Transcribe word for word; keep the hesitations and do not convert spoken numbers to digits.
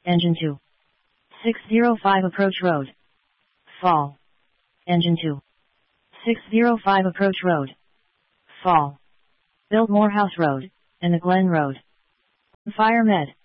Engine two. six oh five Approach Road. Fall. Engine two. six oh five Approach Road. Fall. Biltmore House Road, and the Glen Road. Fire Med.